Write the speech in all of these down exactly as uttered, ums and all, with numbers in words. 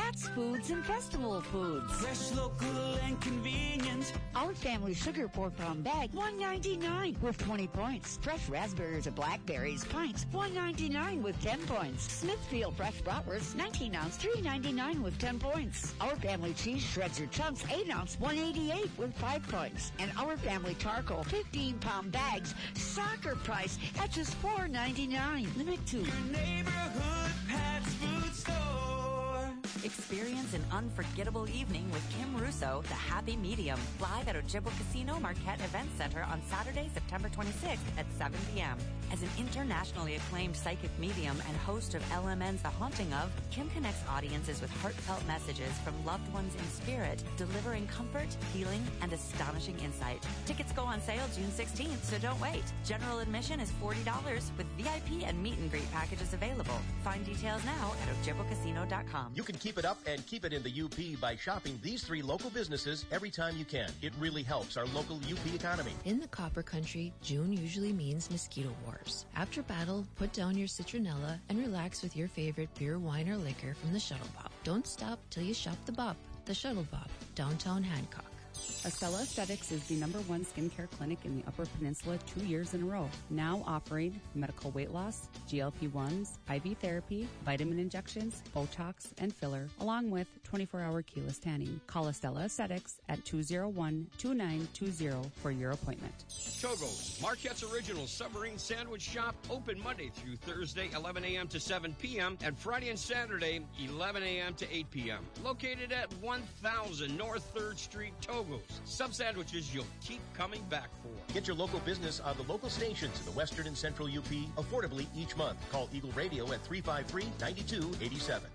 Pat's Foods and Festival Foods. Fresh, local, and convenient. Our family sugar four pound bag, one ninety-nine with twenty points. Fresh raspberries or blackberries pints, one ninety-nine with ten points. Smithfield fresh bratwurst, nineteen ounce, three ninety-nine with ten points. Our family cheese shreds or chunks, eight ounce, one eighty-eight with five points. And our family charcoal, fifteen pound bags, soccer price at just four ninety-nine. Limit two. Your neighborhood Pat's Food Store. Experience an unforgettable evening with Kim Russo, The Happy Medium, live at Ojibwa Casino Marquette Event Center on Saturday, September twenty-sixth at seven p.m. As an internationally acclaimed psychic medium and host of L M N's The Haunting Of, Kim connects audiences with heartfelt messages from loved ones in spirit, delivering comfort, healing, and astonishing insight. Tickets go on sale June sixteenth, so don't wait. General admission is forty dollars with V I P and meet and greet packages available. Find details now at ojibwa casino dot com. You can keep it up and keep it in the U P by shopping these three local businesses every time you can. It really helps our local U P economy. In the Copper Country, June usually means mosquito wars. After battle, put down your citronella and relax with your favorite beer, wine, or liquor from the Shuttle Bop. Don't stop till you shop the Bop, the Shuttle Bop, downtown Hancock. Estella Aesthetics is the number one skincare clinic in the Upper Peninsula two years in a row. Now offering medical weight loss, G L P ones, I V therapy, vitamin injections, Botox, and filler, along with twenty-four hour keyless tanning. Call Estella Aesthetics at two oh one, two nine two oh for your appointment. Togo's, Marquette's original submarine sandwich shop, open Monday through Thursday, eleven a.m. to seven p.m. and Friday and Saturday, eleven a.m. to eight p.m. Located at one thousand North third Street, Togo's. Some sandwiches you'll keep coming back for. Get your local business on the local stations in the Western and Central U P affordably each month. Call Eagle Radio at three five three, nine two eight seven.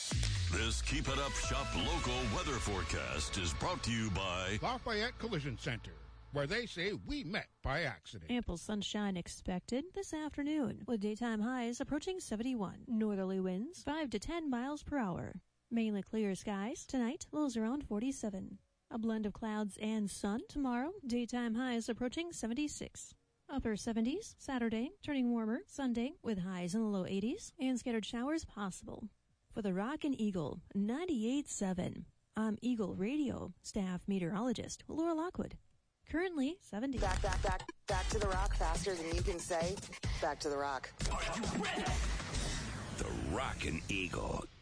This Keep It Up Shop local weather forecast is brought to you by Lafayette Collision Center, where they say we met by accident. Ample sunshine expected this afternoon, with daytime highs approaching seventy-one. Northerly winds five to ten miles per hour. Mainly clear skies. Tonight, lows around forty-seven. A blend of clouds and sun tomorrow. Daytime highs approaching seventy-six. Upper seventies Saturday, turning warmer Sunday with highs in the low eighties and scattered showers possible. For the Rockin' Eagle ninety-eight point seven, I'm Eagle Radio staff meteorologist Laura Lockwood. Currently seventy. Back, back, back, back to the rock faster than you can say. Back to the rock. Are you ready? The Rockin' Eagle